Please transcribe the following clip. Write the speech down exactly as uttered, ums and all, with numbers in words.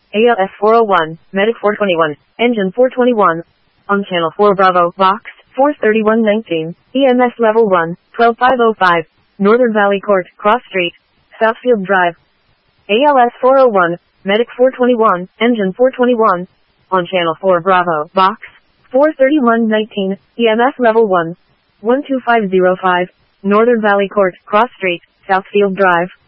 A L S four oh one, Medic four twenty-one, Engine four twenty-one. On Channel four Bravo, Box, four thirty-one nineteen, E M S Level one, twelve five oh five, Northern Valley Court, Cross Street, Southfield Drive. A L S four oh one, Medic four twenty-one, Engine four twenty-one. On Channel four Bravo, Box, four thirty-one nineteen, E M S Level one, one two five oh five, Northern Valley Court, Cross Street, Southfield Drive.